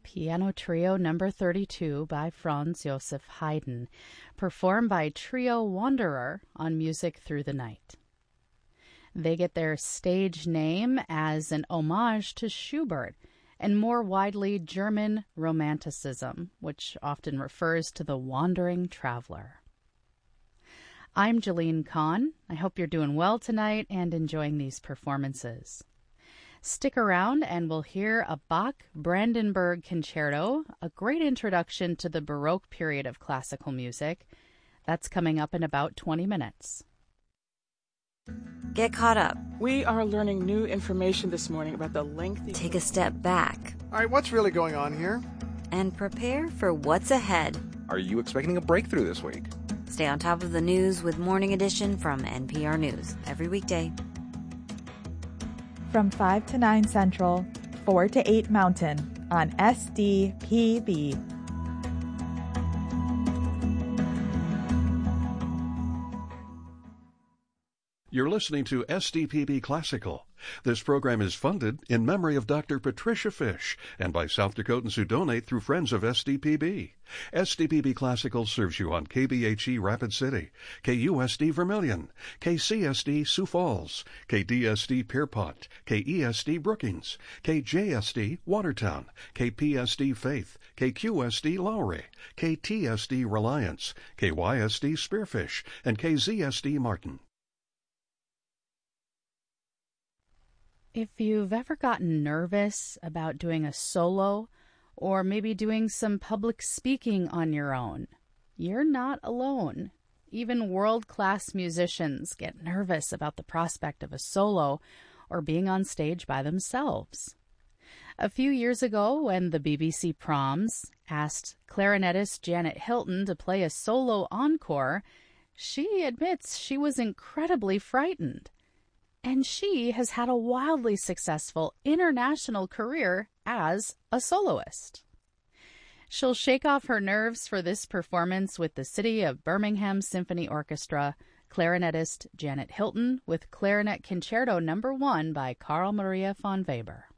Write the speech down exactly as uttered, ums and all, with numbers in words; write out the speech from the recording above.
Piano Trio Number thirty-two by Franz Joseph Haydn, performed by Trio Wanderer on Music Through the Night. They get their stage name as an homage to Schubert and more widely German Romanticism, which often refers to the wandering traveler. I'm Jeline Kahn. I hope you're doing well tonight and enjoying these performances. Stick around and we'll hear a Bach Brandenburg Concerto, a great introduction to the Baroque period of classical music. That's coming up in about twenty minutes. Get caught up. We are learning new information this morning about the lengthy... Take a step back. All right, what's really going on here? And prepare for what's ahead. Are you expecting a breakthrough this week? Stay on top of the news with Morning Edition from N P R News every weekday. From five to nine Central, four to eight Mountain on S D P B. You're listening to S D P B Classical. This program is funded in memory of Doctor Patricia Fish and by South Dakotans who donate through Friends of S D P B. S D P B Classical serves you on K B H E Rapid City, K U S D Vermilion, K C S D Sioux Falls, K D S D Pierpont, K E S D Brookings, K J S D Watertown, K P S D Faith, K Q S D Lowry, K T S D Reliance, K Y S D Spearfish, and K Z S D Martin. If you've ever gotten nervous about doing a solo or maybe doing some public speaking on your own, you're not alone. Even world-class musicians get nervous about the prospect of a solo or being on stage by themselves. A few years ago, when the B B C Proms asked clarinetist Janet Hilton to play a solo encore, she admits she was incredibly frightened. And she has had a wildly successful international career as a soloist. She'll shake off her nerves for this performance with the City of Birmingham Symphony Orchestra, clarinetist Janet Hilton with Clarinet Concerto Number one by Carl Maria von Weber.